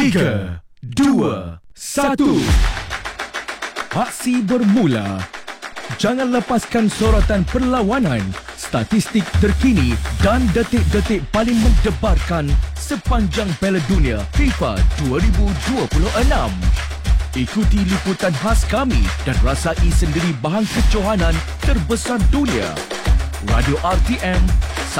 3, 2, 1. Aksi bermula. Jangan lepaskan sorotan perlawanan, statistik terkini dan detik-detik paling mendebarkan sepanjang Piala Dunia FIFA 2026. Ikuti liputan khas kami dan rasai sendiri bahan kejohanan terbesar dunia. Radio RTM